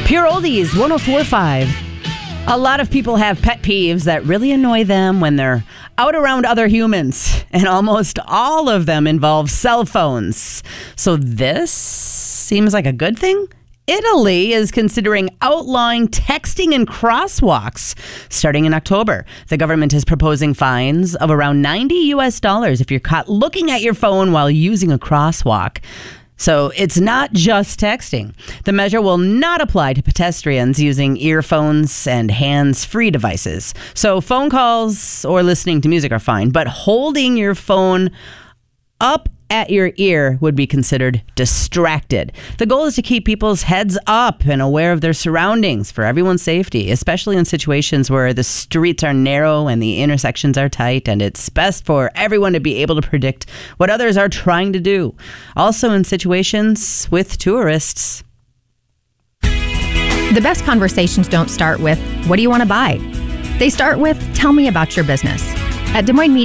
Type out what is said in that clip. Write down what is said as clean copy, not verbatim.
Pure Oldies, 104.5. A lot of people have pet peeves that really annoy them when they're out around other humans, and almost all of them involve cell phones. So this seems like a good thing? Italy is considering outlawing texting in crosswalks starting in October. The government is proposing fines of around $90 if you're caught looking at your phone while using a crosswalk. So it's not just texting. The measure will not apply to pedestrians using earphones and hands-free devices. So phone calls or listening to music are fine, but holding your phone up at your ear would be considered distracted. The goal is to keep people's heads up and aware of their surroundings for everyone's safety, especially in situations where the streets are narrow and the intersections are tight, and it's best for everyone to be able to predict what others are trying to do. Also in situations with tourists. The best conversations don't start with, what do you want to buy? They start with, tell me about your business. At Des Moines Media